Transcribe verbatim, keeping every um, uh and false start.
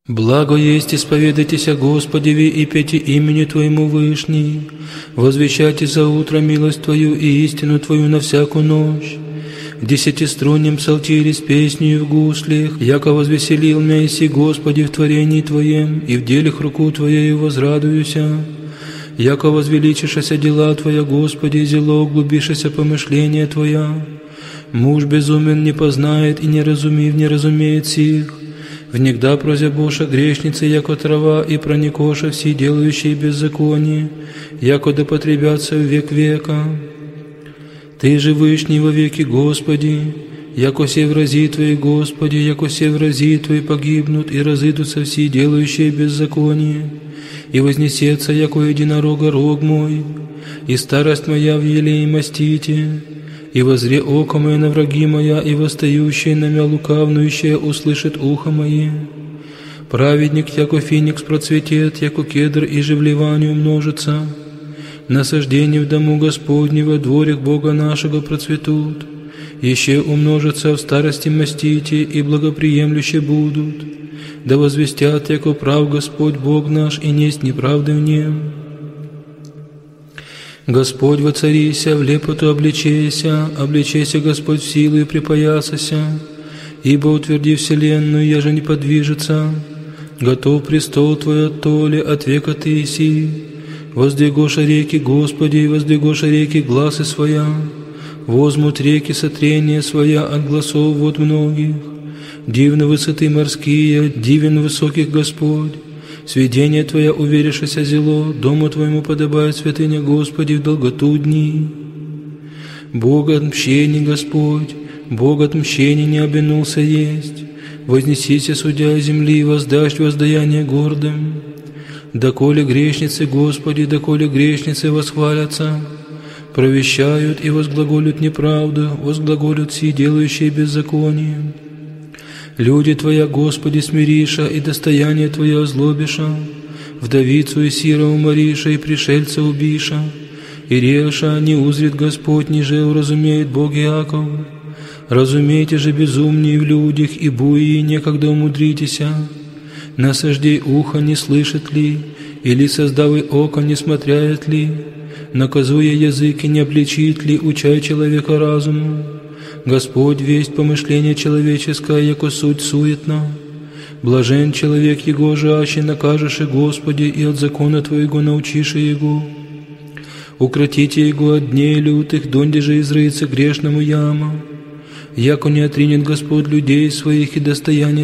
Благо есть исповедайтесь о Господеве и пейте имени Твоему Вышний, возвещайте за утро милость Твою и истину Твою на всякую ночь. В десятиструнном псалтире с песнею в гуслях, яко возвеселил меня иси Господи в творении Твоем, и в делах руку Твоею возрадуюся. Яко возвеличишася дела Твоя, Господи, зело углубишася помышления Твоя. Муж безумен не познает и не разумив не разумеет сих. Внегда прозябоша грешницы, яко трава, и проникоша все делающие беззаконие, яко да потребятся в век века. Ты же вышний во веки, Господи, яко се врази Твои, Господи, яко се врази Твои погибнут, и разыдутся все делающие беззаконие, и вознесется, яко единорога рог мой, и старость моя в елее мастите. И возре око мое на враги моя, и восстающие на мя лукавнующие услышит ухо мое. Праведник, яко феникс процветет, яко кедр и живлевание умножится. Насаждение в дому Господнего, дворях Бога нашего процветут. Еще умножатся в старости мастите, и благоприемлюще будут. Да возвестят, яко прав Господь Бог наш, и несть неправды в нем. Господь воцарися, в лепоту обличейся, обличейся, Господь, в силу и припоясася, ибо утверди вселенную, еже не подвижется. Готов престол Твой от толи, от века Ты иси. Воздвигоша реки, Господи, воздвигоша реки гласы своя. Возмут реки сотрения своя от гласов вод многих. Дивны высоты морские, дивен высоких Господь. Сведение Твоя уверишься зело, дому Твоему подобает святыня, Господи, в долготу дни. Бог отмщений, Господь, Бог отмщений не обинулся есть. Вознесися, судья земли, и воздашь воздаяние гордым. Доколе грешницы, Господи, доколе грешницы восхвалятся, провещают и возглаголют неправду, возглаголют все делающие беззаконие. Люди Твоя, Господи, смириша, и достояние Твое озлобиша, вдовицу и сира умориша, и пришельца убиша, и реша не узрит Господь, ниже уразумеет Бог Иаков. Разумейте же безумнее в людях, и буи некогда умудритеся. Насаждей ухо не слышит ли, или создавый око не смотряет ли, наказуя языки не обличит ли, учай человека разуму. Господь весть помышление человеческое, яко суть суетна. Блажен человек его жаще, накажешь и Господи, и от закона Твоего научишь его. Укротите его от дней лютых, донде же изрыется грешному яма. Яко не отринет Господь людей своих и достояние